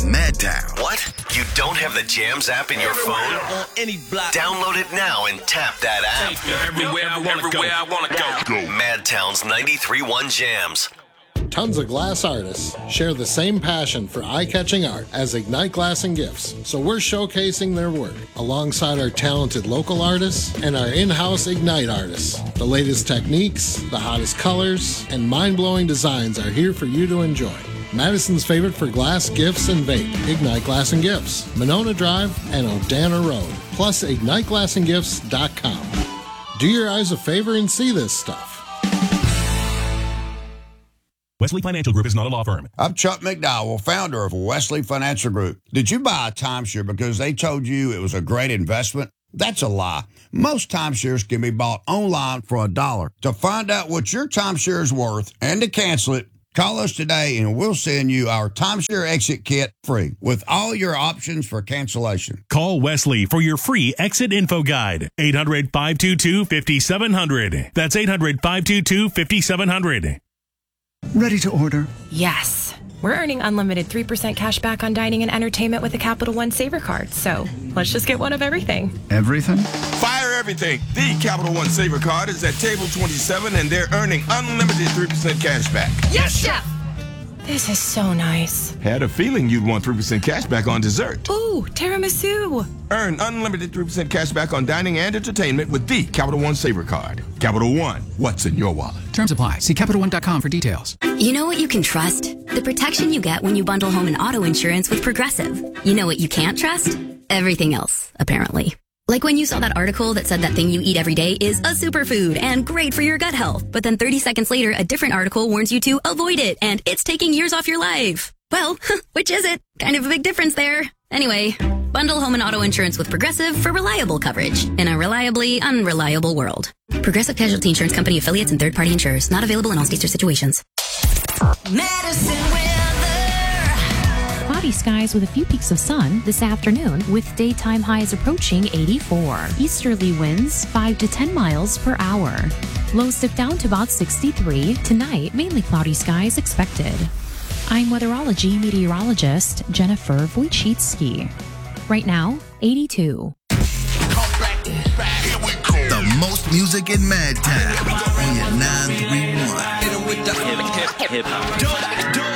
Madtown. What? You don't have the Jams app in your phone? On any block. Download it now and tap that app. Everywhere I want to go. Madtown's 93.1 Jams. Tons of glass artists share the same passion for eye-catching art as Ignite Glass and Gifts, so we're showcasing their work alongside our talented local artists and our in-house Ignite artists. The latest techniques, the hottest colors, and mind-blowing designs are here for you to enjoy. Madison's favorite for glass, gifts, and vape, Ignite Glass and Gifts, Monona Drive and Odana Road, plus IgniteGlassandGifts.com. Do your eyes a favor and see this stuff. Wesley Financial Group is not a law firm. I'm Chuck McDowell, founder of Wesley Financial Group. Did you buy a timeshare because they told you it was a great investment? That's a lie. Most timeshares can be bought online for $1. To find out what your timeshare is worth and to cancel it, call us today and we'll send you our timeshare exit kit free with all your options for cancellation. Call Wesley for your free exit info guide. 800-522-5700. That's 800-522-5700. Ready to order? Yes. We're earning unlimited 3% cash back on dining and entertainment with a Capital One Saver card. So let's just get one of everything. Everything? Fire everything. The Capital One Saver card is at table 27 and they're earning unlimited 3% cash back. Yes, Chef! This is so nice. Had a feeling you'd want 3% cash back on dessert. Ooh, tiramisu. Earn unlimited 3% cash back on dining and entertainment with the Capital One Saver card. Capital One, what's in your wallet? Terms apply. See CapitalOne.com for details. You know what you can trust? The protection you get when you bundle home and auto insurance with Progressive. You know what you can't trust? Everything else, apparently. Like when you saw that article that said that thing you eat every day is a superfood and great for your gut health. But then 30 seconds later, a different article warns you to avoid it and it's taking years off your life. Well, which is it? Kind of a big difference there. Anyway, bundle home and auto insurance with Progressive for reliable coverage in a reliably unreliable world. Progressive Casualty Insurance Company affiliates and third-party insurers. Not available in all states or situations. Madison weather. Cloudy skies with a few peaks of sun this afternoon with daytime highs approaching 84. Easterly winds 5 to 10 miles per hour. Lows dip down to about 63. Tonight, mainly cloudy skies expected. I'm weatherology meteorologist Jennifer Wojcicki. Right now, 82. The most music in Madtown on your 931. Hip hop.